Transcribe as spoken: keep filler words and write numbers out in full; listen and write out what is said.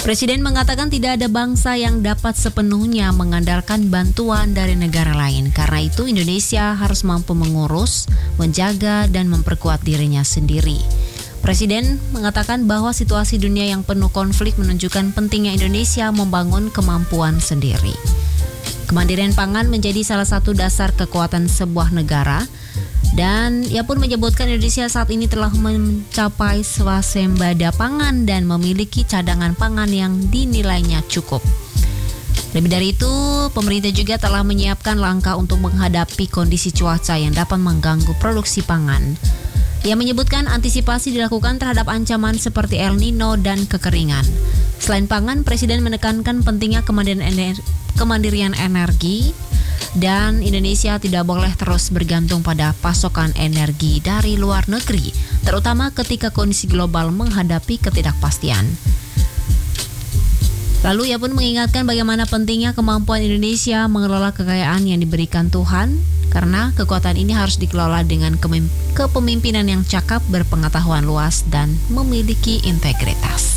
Presiden mengatakan tidak ada bangsa yang dapat sepenuhnya mengandalkan bantuan dari negara lain. Karena itu Indonesia harus mampu mengurus, menjaga, dan memperkuat dirinya sendiri. Presiden mengatakan bahwa situasi dunia yang penuh konflik menunjukkan pentingnya Indonesia membangun kemampuan sendiri. Kemandirian pangan menjadi salah satu dasar kekuatan sebuah negara. Dan ia pun menyebutkan Indonesia saat ini telah mencapai swasembada pangan dan memiliki cadangan pangan yang dinilainya cukup. Lebih dari itu, pemerintah juga telah menyiapkan langkah untuk menghadapi kondisi cuaca yang dapat mengganggu produksi pangan. Ia menyebutkan antisipasi dilakukan terhadap ancaman seperti El Nino dan kekeringan. Selain pangan, Presiden menekankan pentingnya kemandirian energi, kemandirian energi dan Indonesia tidak boleh terus bergantung pada pasokan energi dari luar negeri, terutama ketika kondisi global menghadapi ketidakpastian. Lalu ia pun mengingatkan bagaimana pentingnya kemampuan Indonesia mengelola kekayaan yang diberikan Tuhan, karena kekuatan ini harus dikelola dengan kepemimpinan yang cakap, berpengetahuan luas, dan memiliki integritas.